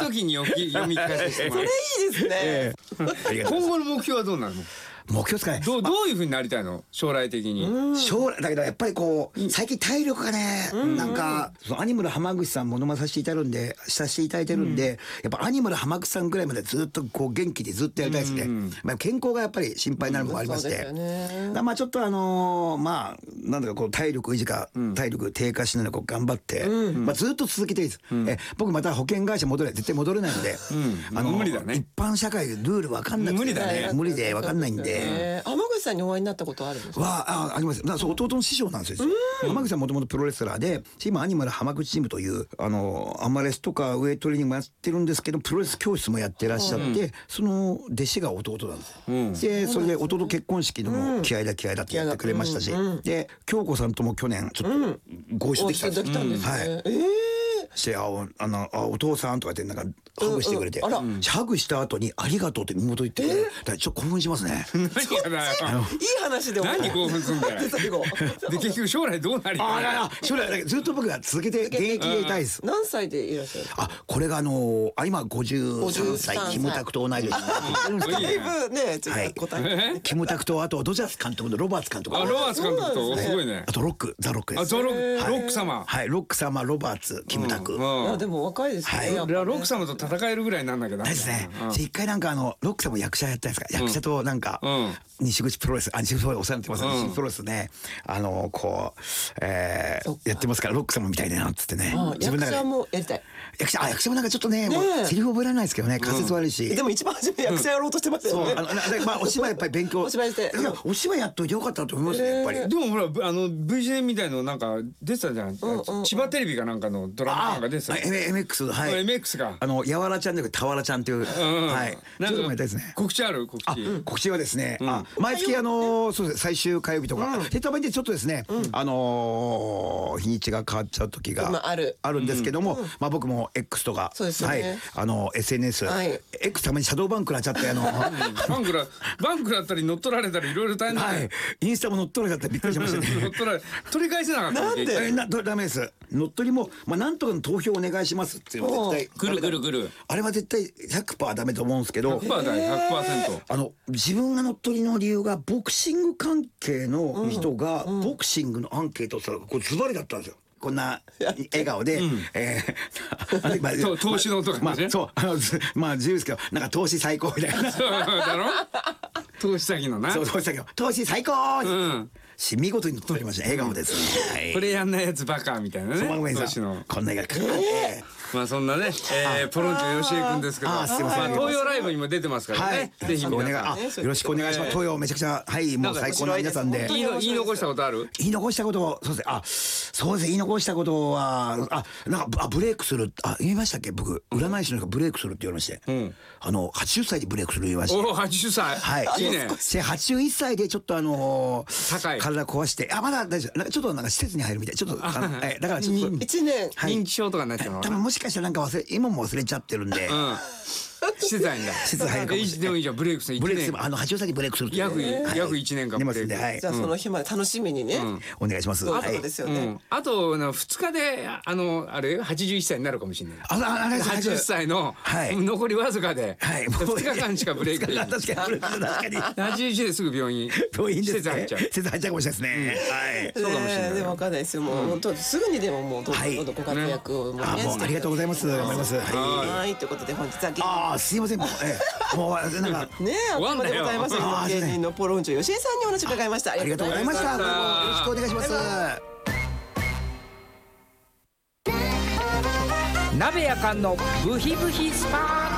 時に読み聞かせしてもらう。 それいいですね。 今後の目標はどうなるの？ 目標ですかね。 どういう風になりたいの？将来的に。 将来だけどやっぱりこう最近体力がね、なんかそのアニマル浜口さんものまさせていただいてるんで、やっぱアニマル浜口さんぐらいまでずっとこう元気でずっとやりたいですね。まあ健康がやっぱり心配になるものがありまして、まあちょっとまあなんだかこう体力維持か体力低下しないのこう頑張って、まあずっと続けていいです。僕また保険会社絶対戻れないので、 無理だね。 一般社会ルールわかんなくて無理だね。 無理でわかんないんで。 浜口さんにお会いになったことあるんですか？ あります。そう弟の師匠なんですよ。浜口さんもともとプロレスラーで、今アニマル浜口チームというアマレスとかウェイトレーニングもやってるんですけど、プロレス教室もやってらっしゃって、その弟子が弟なんです。でそれで弟結婚式でも気合だってやってくれましたし、で京子さんとも去年ちょっとご一緒できたんです。はい。してお父さんとかってなんかハグしてくれて、ハグした後にありがとうって妹言ってくれて、ちょっと興奮しますね。 いい話で何興奮するんだよ。で結局将来どうなりたい？ 将来ずっと僕が続けて現役でいたいです。 何歳でいらっしゃる？ これが今53歳キムタクと同い年。 だいぶね答え。キムタクとあとドジャース監督のロバーツ監督。 ロバーツ監督とすごいね。 あとザ・ロックです。 ロック様。 はい、ロック様ロバーツキムタク。 でも若いですね。 ロック様と戦えるぐらいなんだけど。 ですね。一回なんかロック様役者やったんですか。役者となんか西口プロレス西口お世話になってます。西口プロレスねこうやってますからロック様みたいだなっつってね。 役者もやりたい。 役者もなんかちょっとねセリフ覚えられないですけどね、滑舌悪いし。 でも一番初め役者やろうとしてますよね。 まあお芝居やっぱり勉強。お芝居やっといてよかったと思いますねやっぱり。 でもほらVCN みたいのなんか出てたじゃん。千葉テレビかなんかのドラマなんか出てた。 MX はい。 MX か。 やわらちゃんでたわらちゃんっていうはい。ちょっともやりたいですね。 告知ある？告知はですね、毎月そうです最終火曜日とかたまにちょっとですね日にちが変わっちゃう時があるんですけども、まあ僕も X とかはいSNS X たまにシャドーバンクなっちゃってバンクだったり乗っ取られたりいろいろ大変だね。 インスタも乗っ取られちゃってびっくりしましたね。 取り返せなかった。なんで？ダメです。乗っ取りもなんとかの投票お願いしますっていうのは絶対来る。 あれは絶対 100% ダメと思うんですけど。 100% だよ 100%。 自分が乗っ取りの理由がボクシング関係の人がボクシングのアンケートをしたらこれズバリだったんですよ。こんな笑顔で投資のとかね。 そうまあ自由ですけどなんか投資最高みたいな。 だろ？投資先のな。 そう投資先の投資最高。見事に乗っ取りました。笑顔です。 これやんないやつバカみたいなね。 投資のこんな笑顔。 まあそんなねポロンチョ吉江君ですけど、東洋ライブにも出てますからね。ぜひよろしくお願いします。東洋めちゃくちゃもう最高の皆さんで。 言い残したことある？ 言い残したことそうですね。言い残したことはなんかブレイクする言いましたっけ？僕占い師の人がブレイクするって言われまして、80歳でブレイクする言いました。 お80歳。 はい。 いいね。 81歳でちょっと高い体壊してまだ大丈夫。ちょっとなんか施設に入るみたい。ちょっとだからちょっと 1年認知症とかになっちゃうの。 多分もしかしたらなんか今も忘れちゃってるんで。 施設入るんだ。 施設入るかもしれない。 でもいいじゃんブレイクする。 ブレイクする80歳にブレイクする。 約1年間ブレイク。 じゃあその日まで楽しみにね。 お願いします。 そうですよね。 あと2日であれ81歳になるかもしれない。80歳の残りわずかで2日間しかブレイクできない。 確かに 81ですぐ病院施設入っちゃう。 施設入っちゃうかもしれないですね。はい。 そうかもしれない。 でも分かんないですよ。もう本当すぐにでももうどんどんご活躍をありがとうございます。頑張ります。 はいということで本日はすいませんもうなんかねあっという間でございます。芸人のポロンチョ吉江さんにお話伺いました。 ありがとうございました。よろしくお願いします。 鍋やかんのブヒブヒスパー